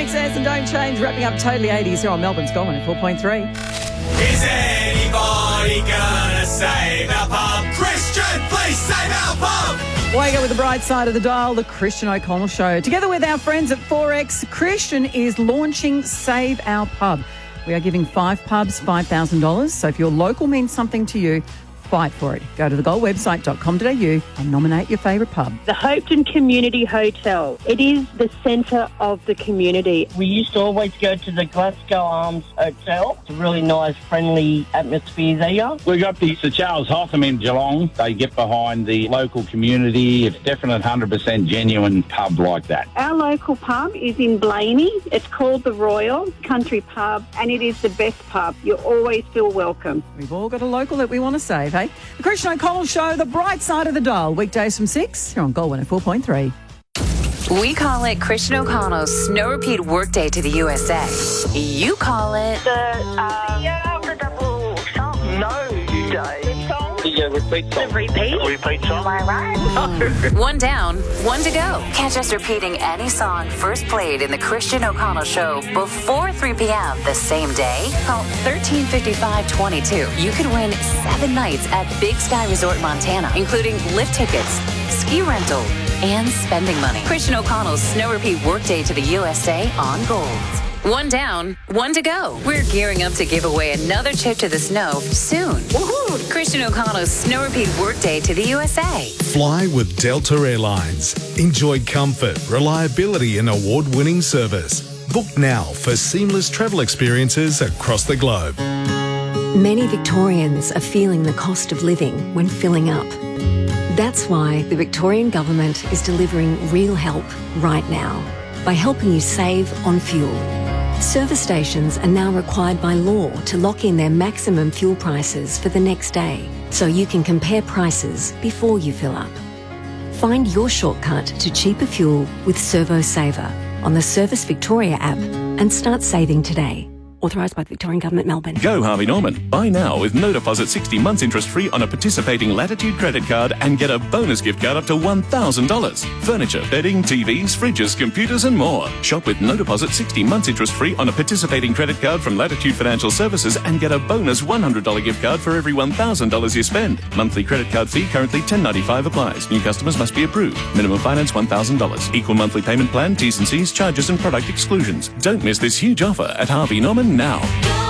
INXS and Don't Change, wrapping up Totally 80s here on Melbourne's Gold 104.3. Is anybody gonna save our pub? Christian, please save our pub! Wake up with the bright side of the dial, the Christian O'Connell Show. Together with our friends at 4X, Christian is launching Save Our Pub. We are giving 5 pubs $5,000. So if your local means something to you, fight for it. Go to thegoldwebsite.com.au and nominate your favourite pub. The Hopeton Community Hotel. It is the centre of the community. We used to always go to the Glasgow Arms Hotel. It's a really nice, friendly atmosphere there. We got the Sir Charles Hotham in Geelong. They get behind the local community. It's definite 100% genuine pub like that. Our local pub is in Blaney. It's called the Royal Country Pub, and it is the best pub. You always feel welcome. We've all got a local that we want to save, hey? The Christian O'Connell Show, the bright side of the dial, weekdays from 6 here on Gold 104.3. We call it Christian O'Connell's Snow Repeat Workday to the USA. You call it The double song. No day. The repeat song. The repeat? Repeat song. Am I right? One down, one to go. Catch us repeating any song first played in the Christian O'Connell Show before 3 p.m. the same day. Call 1355-22. You could win 7 nights at Big Sky Resort, Montana, including lift tickets, ski rental, and spending money. Christian O'Connell's Snow Repeat Workday to the USA on Gold. One down, one to go. We're gearing up to give away another trip to the snow soon. Woohoo! Christian O'Connell's Snow Repeat Workday to the USA. Fly with Delta Airlines. Enjoy comfort, reliability and award-winning service. Book now for seamless travel experiences across the globe. Many Victorians are feeling the cost of living when filling up. That's why the Victorian Government is delivering real help right now by helping you save on fuel. Service stations are now required by law to lock in their maximum fuel prices for the next day, so you can compare prices before you fill up. Find your shortcut to cheaper fuel with Servo Saver on the Service Victoria app and start saving today. Authorised by the Victorian Government, Melbourne. Go Harvey Norman. Buy now with no deposit 60 months interest free on a participating Latitude credit card and get a bonus gift card up to $1,000. Furniture, bedding, TVs, fridges, computers and more. Shop with no deposit 60 months interest free on a participating credit card from Latitude Financial Services and get a bonus $100 gift card for every $1,000 you spend. Monthly credit card fee currently $10.95 applies. New customers must be approved. Minimum finance $1,000. Equal monthly payment plan, T's and C's, charges and product exclusions. Don't miss this huge offer at Harvey Norman now.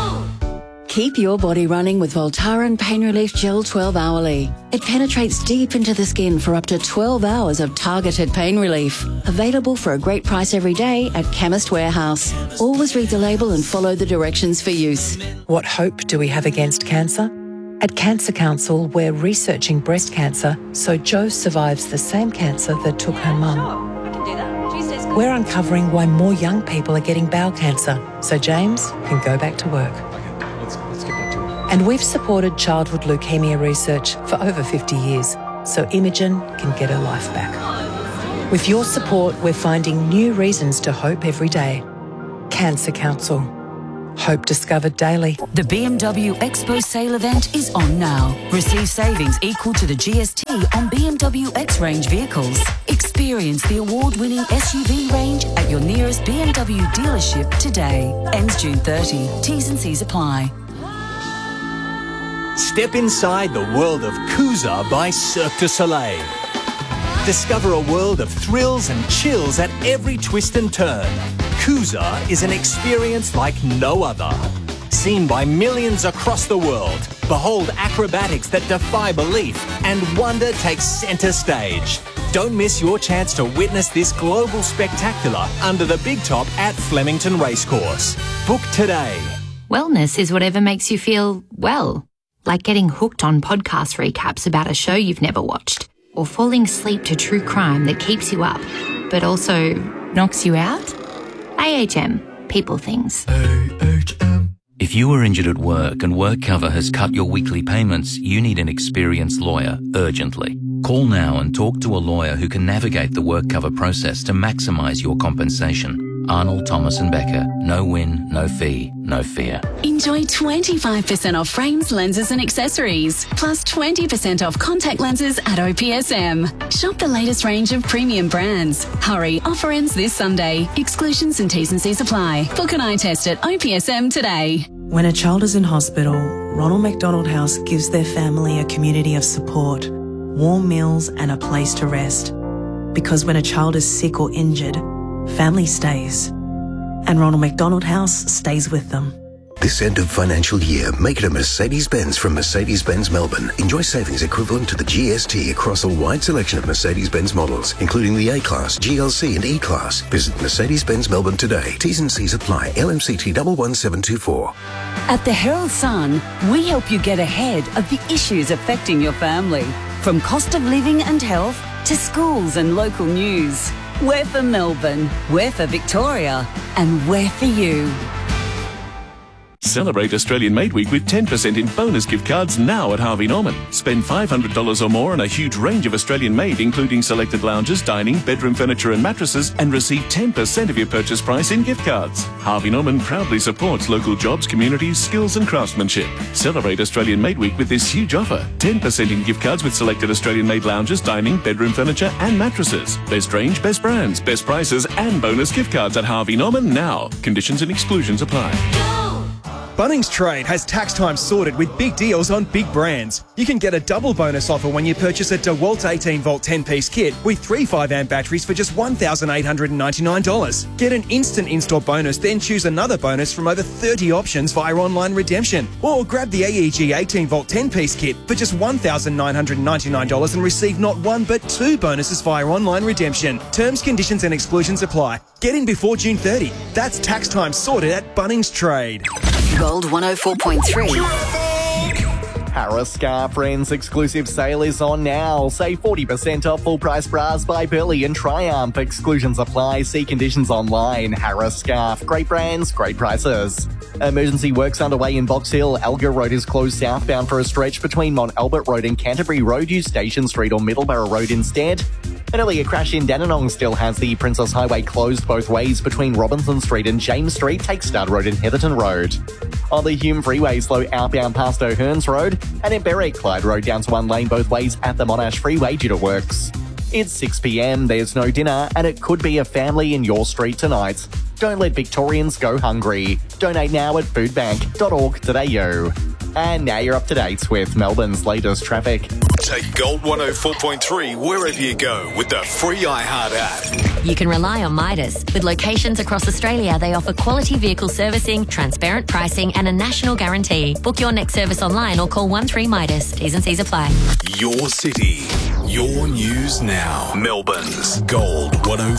Keep your body running with Voltaren Pain Relief Gel 12 hourly. It penetrates deep into the skin for up to 12 hours of targeted pain relief. Available for a great price every day at Chemist Warehouse. Always read the label and follow the directions for use. What hope do we have against cancer? At Cancer Council, we're researching breast cancer so Jo survives the same cancer that took her mum. We're uncovering why more young people are getting bowel cancer, so James can go back to work. Let's get back to it. And we've supported childhood leukemia research for over 50 years, so Imogen can get her life back. With your support, we're finding new reasons to hope every day. Cancer Council. Hope discovered daily. The BMW Expo sale event is on now. Receive savings equal to the GST on BMW X-Range vehicles. Experience the award-winning SUV range at your nearest BMW dealership today. Ends June 30. T's and C's apply. Step inside the world of Kuza by Cirque du Soleil. Discover a world of thrills and chills at every twist and turn. Kuza is an experience like no other. Seen by millions across the world, behold acrobatics that defy belief and wonder takes centre stage. Don't miss your chance to witness this global spectacular under the big top at Flemington Racecourse. Book today. Wellness is whatever makes you feel well, like getting hooked on podcast recaps about a show you've never watched, or falling asleep to true crime that keeps you up, but also knocks you out. AHM. People things. If you were injured at work and WorkCover has cut your weekly payments, you need an experienced lawyer urgently. Call now and talk to a lawyer who can navigate the WorkCover process to maximise your compensation. Arnold, Thomas and Becker. No win, no fee, no fear. Enjoy 25% off frames, lenses and accessories, plus 20% off contact lenses at OPSM. Shop the latest range of premium brands. Hurry, offer ends this Sunday. Exclusions and T's and C's apply. Book an eye test at OPSM today. When a child is in hospital, Ronald McDonald House gives their family a community of support, warm meals and a place to rest. Because when a child is sick or injured, family stays. And Ronald McDonald House stays with them. This end of financial year, make it a Mercedes-Benz from Mercedes-Benz Melbourne. Enjoy savings equivalent to the GST across a wide selection of Mercedes-Benz models, including the A-Class, GLC and E-Class. Visit Mercedes-Benz Melbourne today. T's and C's apply. LMCT 11724. At the Herald Sun, we help you get ahead of the issues affecting your family. From cost of living and health to schools and local news. We're for Melbourne, we're for Victoria, and we're for you. Celebrate Australian Made Week with 10% in bonus gift cards now at Harvey Norman. Spend $500 or more on a huge range of Australian made, including selected lounges, dining, bedroom furniture and mattresses, and receive 10% of your purchase price in gift cards. Harvey Norman proudly supports local jobs, communities, skills and craftsmanship. Celebrate Australian Made Week with this huge offer. 10% in gift cards with selected Australian made lounges, dining, bedroom furniture and mattresses. Best range, best brands, best prices and bonus gift cards at Harvey Norman now. Conditions and exclusions apply. Bunnings Trade has tax time sorted with big deals on big brands. You can get a double bonus offer when you purchase a DeWalt 18-volt 10-piece kit with 3 5-amp batteries for just $1,899. Get an instant install bonus, then choose another bonus from over 30 options via online redemption. Or grab the AEG 18-volt 10-piece kit for just $1,999 and receive not one but 2 bonuses via online redemption. Terms, conditions and exclusions apply. Get in before June 30. That's tax time sorted at Bunnings Trade. Gold 104.3. Harris Scarf Friends exclusive sale is on now. Save 40% off full price bras by Burley and Triumph. Exclusions apply. See conditions online. Harris Scarf. Great brands, great prices. Emergency works underway in Box Hill. Alga Road is closed southbound for a stretch between Mont Albert Road and Canterbury Road. Use Station Street or Middleborough Road instead. An earlier crash in Dandenong still has the Princess Highway closed both ways between Robinson Street and James Street. Take Stud Road and Heatherton Road. On the Hume Freeway, slow outbound past O'Hearns Road. And in Berwick, Clyde Road down to one lane both ways at the Monash Freeway due to works. It's 6 p.m, there's no dinner, and it could be a family in your street tonight. Don't let Victorians go hungry. Donate now at foodbank.org.au. And now you're up to date with Melbourne's latest traffic. Take Gold 104.3 wherever you go with the free iHeart app. You can rely on Midas. With locations across Australia, they offer quality vehicle servicing, transparent pricing and a national guarantee. Book your next service online or call 13Midas. T's and C's apply. Your city, your news now. Melbourne's Gold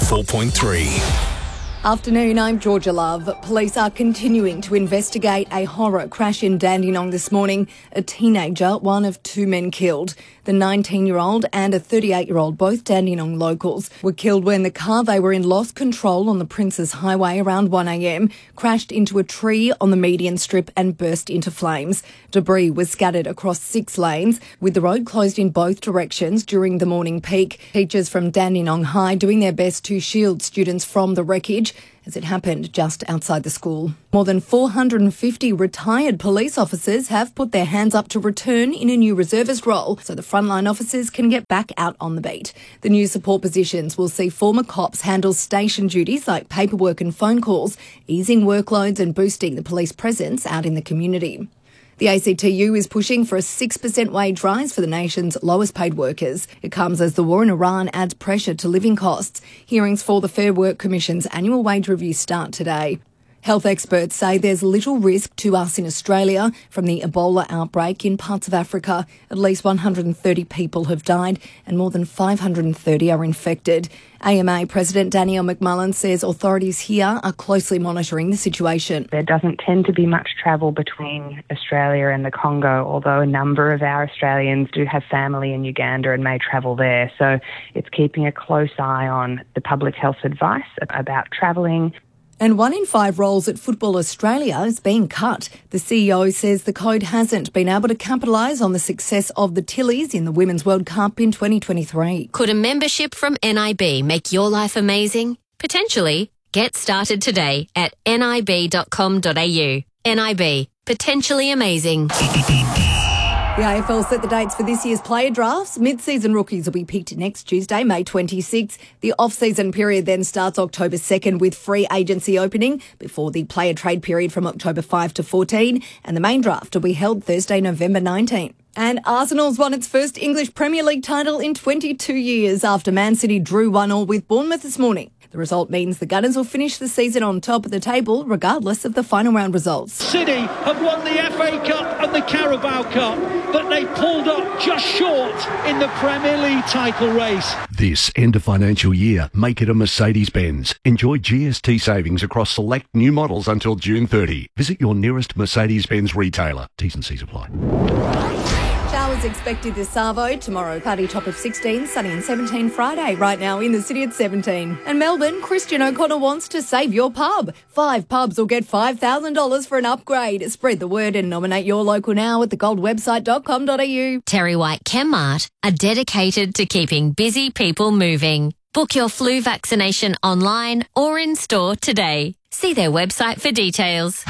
104.3. Afternoon, I'm Georgia Love. Police are continuing to investigate a horror crash in Dandenong this morning. A teenager, one of 2 men killed. The 19-year-old and a 38-year-old, both Dandenong locals, were killed when the car they were in lost control on the Princes Highway around 1 a.m, crashed into a tree on the median strip and burst into flames. Debris was scattered across 6 lanes, with the road closed in both directions during the morning peak. Teachers from Dandenong High doing their best to shield students from the wreckage, as it happened just outside the school. More than 450 retired police officers have put their hands up to return in a new reservist role so the frontline officers can get back out on the beat. The new support positions will see former cops handle station duties like paperwork and phone calls, easing workloads and boosting the police presence out in the community. The ACTU is pushing for a 6% wage rise for the nation's lowest paid workers. It comes as the war in Iran adds pressure to living costs. Hearings for the Fair Work Commission's annual wage review start today. Health experts say there's little risk to us in Australia from the Ebola outbreak in parts of Africa. At least 130 people have died and more than 530 are infected. AMA President Danielle McMullen says authorities here are closely monitoring the situation. There doesn't tend to be much travel between Australia and the Congo, although a number of our Australians do have family in Uganda and may travel there. So it's keeping a close eye on the public health advice about travelling. And 1 in 5 roles at Football Australia is being cut. The CEO says the code hasn't been able to capitalise on the success of the Tillies in the Women's World Cup in 2023. Could a membership from NIB make your life amazing? Potentially. Get started today at nib.com.au. NIB. Potentially amazing. The AFL set the dates for this year's player drafts. Mid-season rookies will be picked next Tuesday, May 26. The off-season period then starts October 2nd with free agency opening before the player trade period from October 5 to 14. And the main draft will be held Thursday, November 19. And Arsenal's won its first English Premier League title in 22 years after Man City drew 1-1 with Bournemouth this morning. The result means the Gunners will finish the season on top of the table regardless of the final round results. City have won the FA Cup and the Carabao Cup, but they pulled up just short in the Premier League title race. This end of financial year, make it a Mercedes-Benz. Enjoy GST savings across select new models until June 30. Visit your nearest Mercedes-Benz retailer. T's and C's apply. Showers expected this Savo. Tomorrow, cloudy top of 16, sunny and 17 Friday. Right now in the city at 17. And Melbourne, Christian O'Connor wants to save your pub. 5 pubs will get $5,000 for an upgrade. Spread the word and nominate your local now at thegoldwebsite.com.au. Terry White Chemmart are dedicated to keeping busy people moving. Book your flu vaccination online or in store today. See their website for details.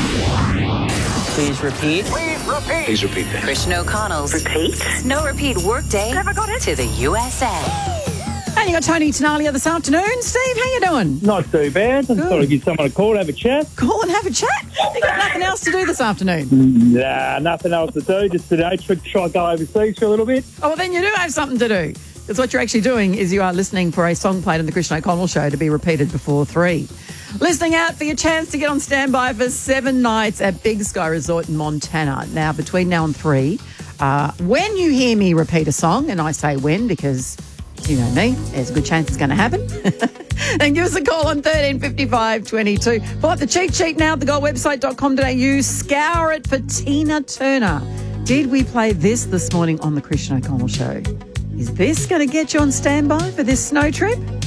Please repeat. Please repeat. Please repeat that. Christian O'Connell's Repeat. No Repeat Workday Never got it. to the USA. And you got Tony Tenalia this afternoon. Steve, how you doing? Not too bad. I thought I'd give someone a call, have a chat. Call and have a chat? You got nothing else to do this afternoon? Nah, nothing else to do. Just today, try to go overseas for a little bit. Oh, well, then you do have something to do. Because what you're actually doing is you are listening for a song played on the Christian O'Connell Show to be repeated before 3. Listening out for your chance to get on standby for 7 nights at Big Sky Resort in Montana. Now, between now and 3, when you hear me repeat a song, and I say when because you know me, there's a good chance it's going to happen, then give us a call on 1355 22. Pull up the cheat sheet now at thegoldwebsite.com.au. Scour it for Tina Turner. Did we play this morning on the Christian O'Connell Show? Is this going to get you on standby for this snow trip?